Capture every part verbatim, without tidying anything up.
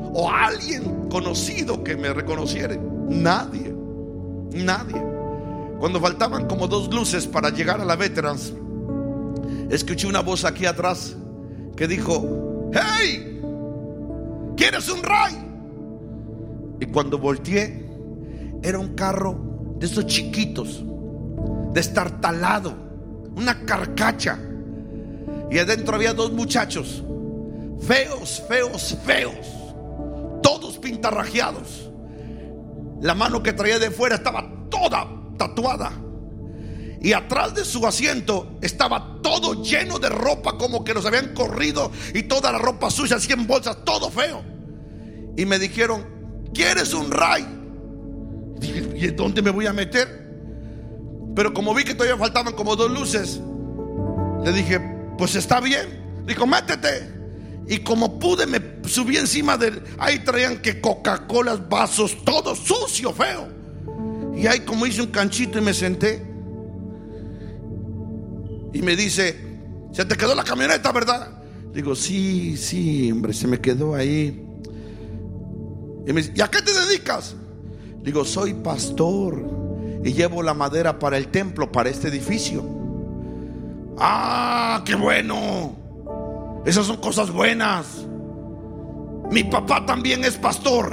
o alguien conocido que me reconociera. Nadie, nadie. Cuando faltaban como dos luces para llegar a la Veterans, escuché una voz aquí atrás que dijo: hey, ¿quieres un ray? Y cuando volteé, era un carro de esos chiquitos, destartalado, una carcacha, y adentro había dos muchachos, feos, feos, feos, todos pintarrajeados. La mano que traía de fuera estaba toda tatuada, y atrás de su asiento estaba todo lleno de ropa, como que los habían corrido, y toda la ropa sucia, así en bolsas, todo feo. Y me dijeron: ¿quieres un ray? Y dije: ¿y en dónde me voy a meter? Pero como vi que todavía faltaban como dos luces, le dije: pues está bien. Dijo: métete. Y como pude, me subí encima del... ahí traían que Coca-Cola, vasos, todo sucio, feo. Y ahí como hice un canchito y me senté. Y me dice: ¿se te quedó la camioneta, verdad? Digo: sí, sí, hombre, se me quedó ahí. Y me dice: ¿y a qué te dedicas? Digo: soy pastor y llevo la madera para el templo, para este edificio. Ah, qué bueno. Esas son cosas buenas. Mi papá también es pastor.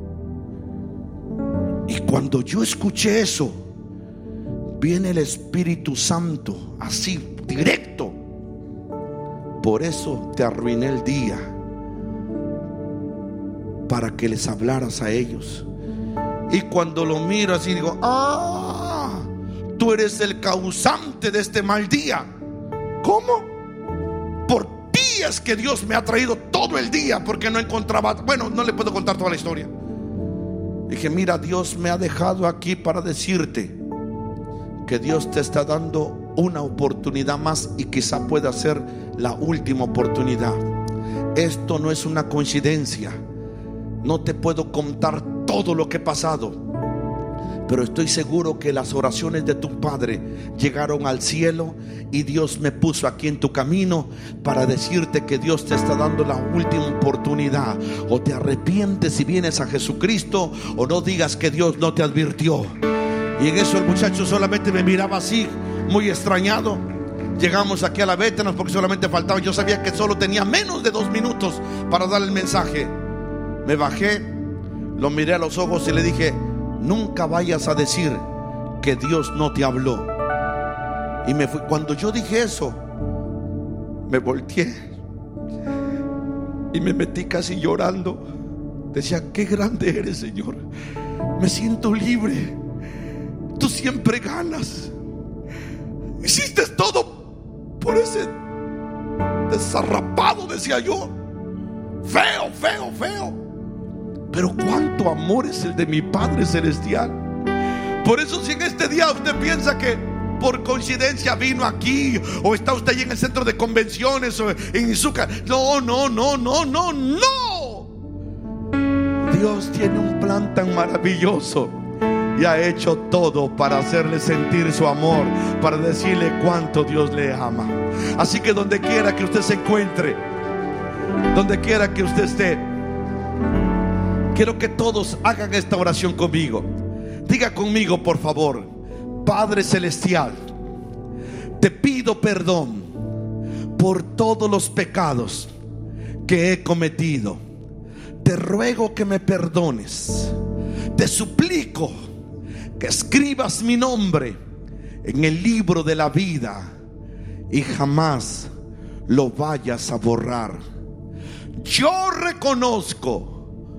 Y cuando yo escuché eso, viene el Espíritu Santo, así, directo: por eso te arruiné el día, para que les hablaras a ellos. Y cuando lo miro así, digo: ah, tú eres el causante de este mal día. ¿Cómo? Por ti es que Dios me ha traído todo el día, porque no encontraba... bueno, no le puedo contar toda la historia. Dije: mira, Dios me ha dejado aquí para decirte que Dios te está dando una oportunidad más, y quizá pueda ser la última oportunidad. Esto no es una coincidencia. No te puedo contar todo lo que he pasado, pero estoy seguro que las oraciones de tu padre llegaron al cielo, y Dios me puso aquí en tu camino para decirte que Dios te está dando la última oportunidad. O te arrepientes y vienes a Jesucristo, o no digas que Dios no te advirtió. Y en eso el muchacho solamente me miraba así, muy extrañado. Llegamos aquí a la Veterans porque solamente faltaba. Yo sabía que solo tenía menos de dos minutos para dar el mensaje. Me bajé, lo miré a los ojos y le dije: nunca vayas a decir que Dios no te habló. Y me fui. Cuando yo dije eso, me volteé y me metí casi llorando. Decía: qué grande eres, Señor. Me siento libre. Tú siempre ganas. Hiciste todo por ese desarrapado, decía yo. Feo, feo, feo. Pero cuánto amor es el de mi Padre Celestial. Por eso, si en este día usted piensa que por coincidencia vino aquí, o está usted ahí en el centro de convenciones, o en Izúcar, no, no, no, no, no, no. Dios tiene un plan tan maravilloso y ha hecho todo para hacerle sentir su amor, para decirle cuánto Dios le ama. Así que donde quiera que usted se encuentre, donde quiera que usted esté, quiero que todos hagan esta oración conmigo. Diga conmigo, por favor: Padre Celestial, te pido perdón por todos los pecados que he cometido. Te ruego que me perdones. Te suplico que escribas mi nombre en el libro de la vida y jamás lo vayas a borrar. Yo reconozco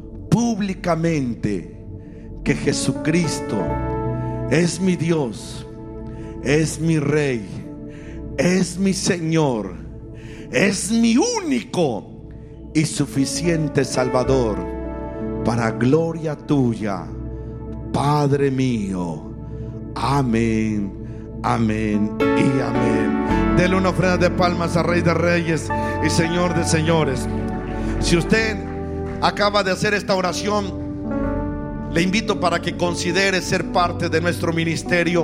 públicamente que Jesucristo es mi Dios, es mi Rey, es mi Señor, es mi único y suficiente Salvador, para gloria tuya, Padre mío. Amén, amén y amén. Dele una ofrenda de palmas al Rey de Reyes y Señor de Señores. Si usted acaba de hacer esta oración, le invito para que considere ser parte de nuestro ministerio.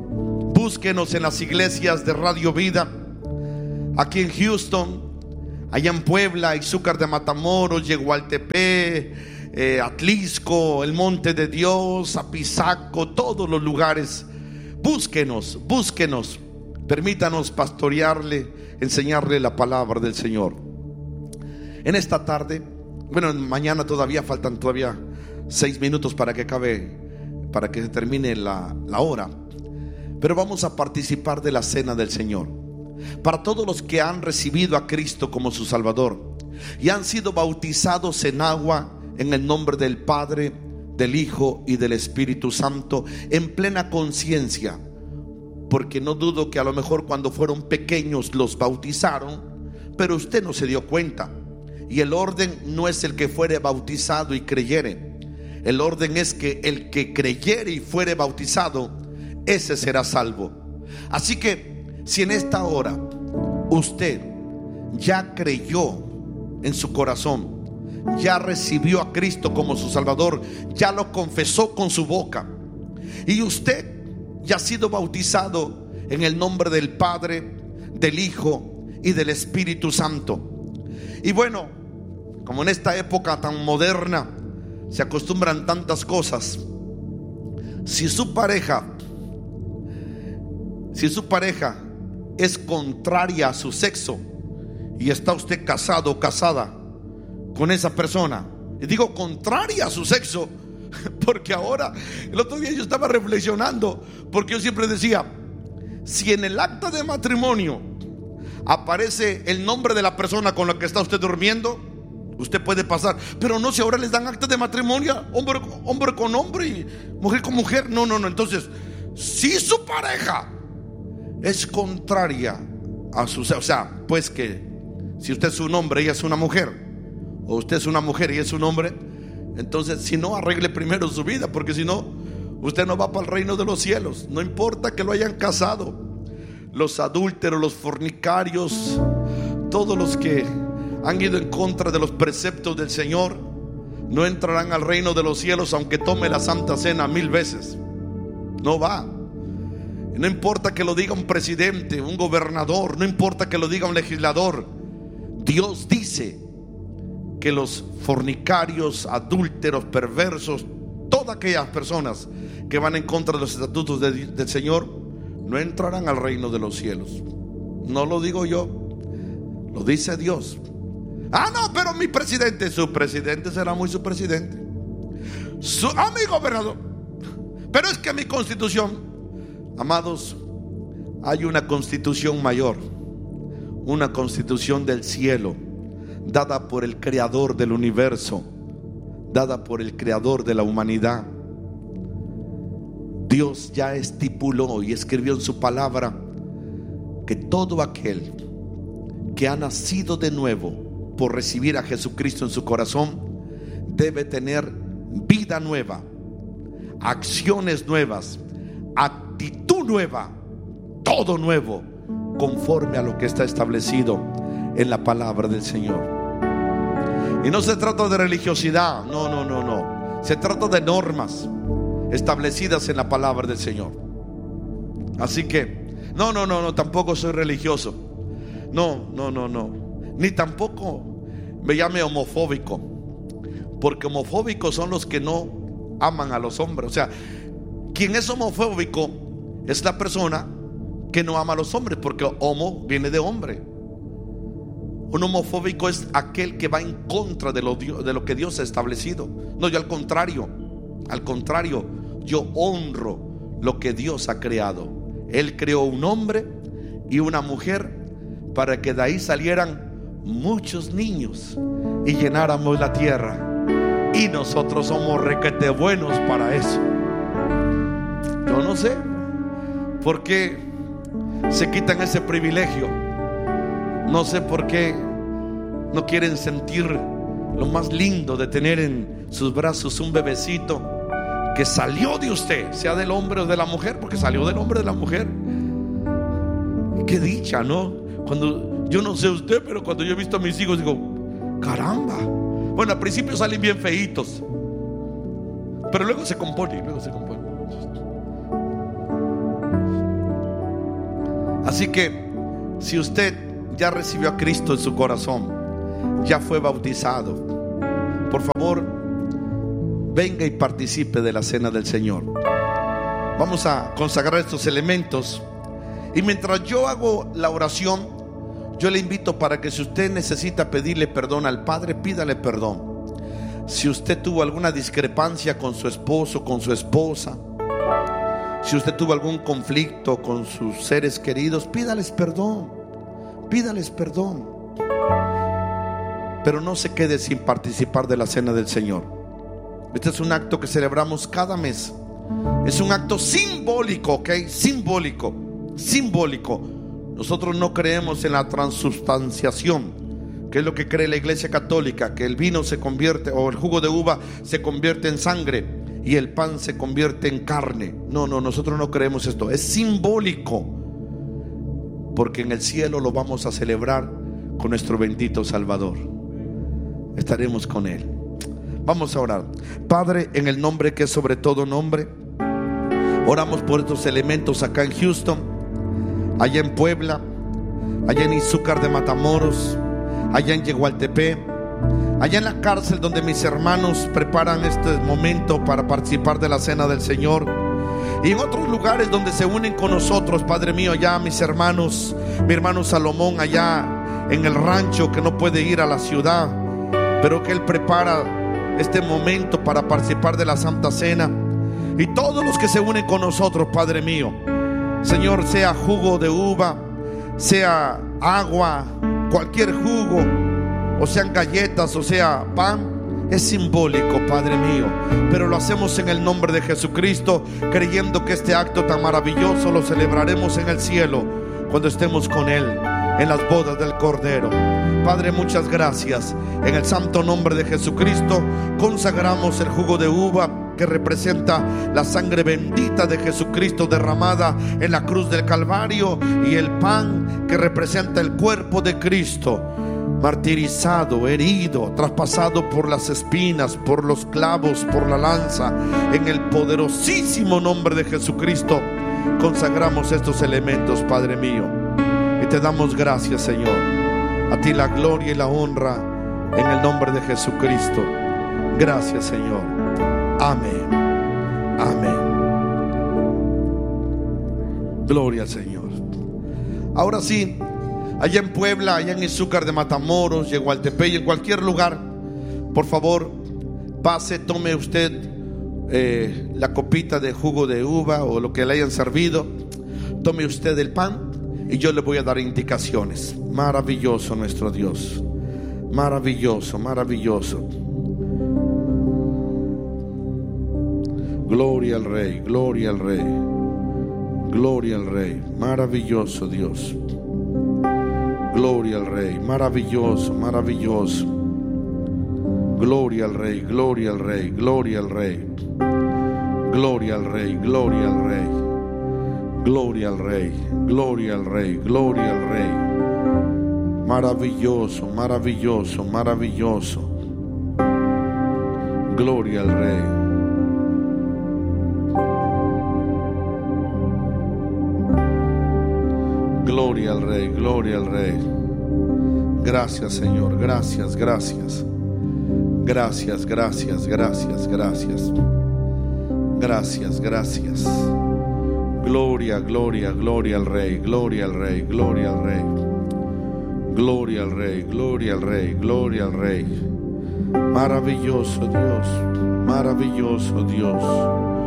Búsquenos en las iglesias de Radio Vida, aquí en Houston, allá en Puebla, Izúcar de Matamoros, Yegualtepec, eh, Atlisco, el Monte de Dios, Apizaco, todos los lugares. Búsquenos, búsquenos, permítanos pastorearle, enseñarle la palabra del Señor. En esta tarde, bueno, mañana todavía faltan todavía seis minutos para que acabe, para que se termine la, la hora. Pero vamos a participar de la cena del Señor. Para todos los que han recibido a Cristo como su Salvador y han sido bautizados en agua en el nombre del Padre, del Hijo y del Espíritu Santo, en plena conciencia, porque no dudo que a lo mejor cuando fueron pequeños los bautizaron, pero usted no se dio cuenta. Y el orden no es el que fuere bautizado y creyere. El orden es que el que creyere y fuere bautizado, ese será salvo. Así que si en esta hora usted ya creyó en su corazón, ya recibió a Cristo como su Salvador, ya lo confesó con su boca, y usted ya ha sido bautizado en el nombre del Padre, del Hijo y del Espíritu Santo. Y bueno, como en esta época tan moderna se acostumbran tantas cosas, si su pareja Si su pareja es contraria a su sexo y está usted casado o casada con esa persona, y digo contraria a su sexo porque ahora, el otro día yo estaba reflexionando, porque yo siempre decía, si en el acta de matrimonio aparece el nombre de la persona con la que está usted durmiendo, usted puede pasar. Pero no, si ahora les dan acta de matrimonio hombre, hombre con hombre y mujer con mujer. No, no, no. Entonces, si su pareja es contraria a su, o sea, pues que si usted es un hombre y ella es una mujer, o usted es una mujer y es un hombre, entonces si no, arregle primero su vida, porque si no, usted no va para el reino de los cielos. No importa que lo hayan casado. Los adúlteros, los fornicarios, todos los que han ido en contra de los preceptos del Señor, no entrarán al reino de los cielos, aunque tome la Santa Cena mil veces. No va. No importa que lo diga un presidente, un gobernador, no importa que lo diga un legislador. Dios dice que los fornicarios, adúlteros, perversos, todas aquellas personas que van en contra de los estatutos de, del Señor, no entrarán al reino de los cielos. No lo digo yo, lo dice Dios. Ah, no, pero mi presidente, su presidente será muy su presidente. Su, ah, mi gobernador. Pero es que mi constitución, amados, hay una constitución mayor, una constitución del cielo, dada por el creador del universo, dada por el creador de la humanidad. Dios ya estipuló y escribió en su palabra que todo aquel que ha nacido de nuevo por recibir a Jesucristo en su corazón debe tener vida nueva, acciones nuevas, actitud nueva, todo nuevo, conforme a lo que está establecido en la palabra del Señor. Y no se trata de religiosidad, no, no, no, no. Se trata de normas establecidas en la palabra del Señor. Así que, no, no, no, no, tampoco soy religioso. No, no, no, no. Ni tampoco me llame homofóbico, porque homofóbicos son los que no aman a los hombres. O sea, quien es homofóbico es la persona que no ama a los hombres, porque homo viene de hombre. Un homofóbico es aquel que va en contra de lo, de lo que Dios ha establecido. No, yo al contrario, al contrario, yo honro lo que Dios ha creado. Él creó un hombre y una mujer para que de ahí salieran muchos niños y llenáramos la tierra. Y nosotros somos requete buenos para eso. Yo no sé por qué se quitan ese privilegio. No sé por qué no quieren sentir lo más lindo de tener en sus brazos un bebecito que salió de usted, sea del hombre o de la mujer, porque salió del hombre o de la mujer. Qué dicha, ¿no? Cuando, yo no sé usted, pero cuando yo he visto a mis hijos digo, caramba. Bueno, al principio salen bien feitos, pero luego se componen, luego se componen. Así que si usted ya recibió a Cristo en su corazón ya fue bautizado, por favor, venga y participe de la cena del Señor. Vamos a consagrar estos elementos. Y mientras yo hago la oración, yo le invito para que, si usted necesita pedirle perdón al Padre, pídale perdón. Si usted tuvo alguna discrepancia con su esposo, con su esposa, si usted tuvo algún conflicto con sus seres queridos, pídales perdón. Pídales perdón. Pero no se quede sin participar de la cena del Señor. Este es un acto que celebramos cada mes. Es un acto simbólico, ¿ok? Simbólico. Simbólico. Nosotros no creemos en la transubstanciación, que es lo que cree la Iglesia Católica, que el vino se convierte, o el jugo de uva se convierte en sangre y el pan se convierte en carne. No, no, nosotros no creemos esto. Es simbólico, porque en el cielo lo vamos a celebrar con nuestro bendito Salvador. Estaremos con Él. Vamos a orar. Padre, en el nombre que es sobre todo nombre, oramos por estos elementos acá en Houston, allá en Puebla, allá en Izúcar de Matamoros, allá en Yegualtepec, allá en la cárcel donde mis hermanos preparan este momento para participar de la cena del Señor, y en otros lugares donde se unen con nosotros, Padre mío, allá mis hermanos, mi hermano Salomón allá en el rancho, que no puede ir a la ciudad, pero que él prepara este momento para participar de la Santa Cena, y todos los que se unen con nosotros, Padre mío, Señor, sea jugo de uva, sea agua, cualquier jugo, o sean galletas, o sea pan, es simbólico, Padre mío, pero lo hacemos en el nombre de Jesucristo, creyendo que este acto tan maravilloso lo celebraremos en el cielo cuando estemos con Él en las bodas del Cordero. Padre, muchas gracias. En el santo nombre de Jesucristo consagramos el jugo de uva, que representa la sangre bendita de Jesucristo derramada en la cruz del Calvario, y el pan, que representa el cuerpo de Cristo, martirizado, herido, traspasado por las espinas, por los clavos, por la lanza. En el poderosísimo nombre de Jesucristo consagramos estos elementos, Padre mío, y te damos gracias, Señor. A ti la gloria y la honra en el nombre de Jesucristo. Gracias, Señor. Amén. Amén. Gloria al Señor. Ahora sí, allá en Puebla, allá en Izúcar de Matamoros, Yegualtepec y en cualquier lugar, por favor, pase, tome usted eh, la copita de jugo de uva o lo que le hayan servido. Tome usted el pan y yo le voy a dar indicaciones. Maravilloso nuestro Dios. Maravilloso, maravilloso. Gloria al Rey, gloria al Rey, gloria al Rey. Maravilloso Dios. Gloria al Rey, maravilloso, maravilloso. Gloria al Rey, gloria al Rey, gloria al Rey. Gloria al Rey, gloria al Rey. Gloria al Rey, gloria al Rey, gloria al Rey. Maravilloso, maravilloso, maravilloso. Gloria al Rey. Gloria al Rey, gloria al Rey. Gracias, Señor, gracias, gracias. Gracias, gracias, gracias, gracias. Gracias, gracias. Gloria, gloria, gloria al Rey, gloria al Rey, gloria al Rey. Gloria al Rey, gloria al Rey, gloria al Rey. Maravilloso Dios, maravilloso Dios.